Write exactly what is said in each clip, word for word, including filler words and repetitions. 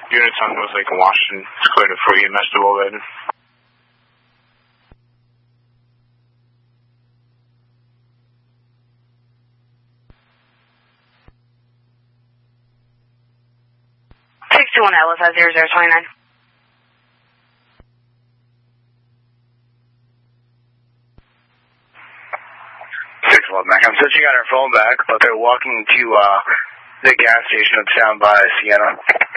Units on North Lake and Washington. It's cleared for E M S to overhead. six two one L S I zero zero two nine. six one Mac. I'm switching on her phone back, but they're walking to uh, the gas station uptown by Sienna.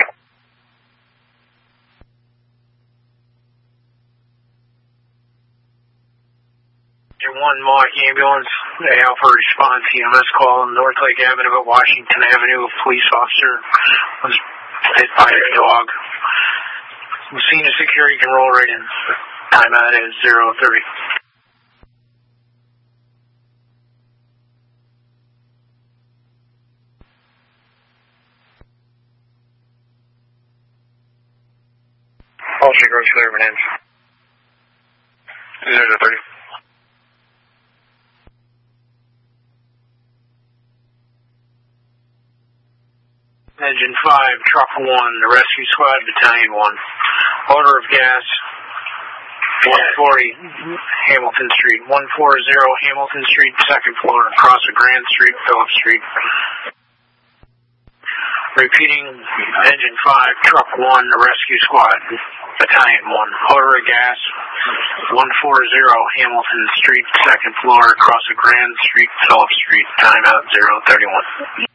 one Mark ambulance, A Alpha response, E M S call on North Lake Avenue at Washington Avenue. A police officer was hit by a dog. Scene of security can roll right in. Timeout is zero thirty. All street roads clear, man. zero thirty. Engine five, Truck one, the Rescue Squad, Battalion one. Order of gas, one forty Hamilton Street, one forty Hamilton Street, second floor, across the Grand Street, Phillips Street. Repeating, Engine five, Truck one, the Rescue Squad, Battalion one. Order of gas, one forty Hamilton Street, second floor, across the Grand Street, Phillips Street. Timeout zero thirty-one.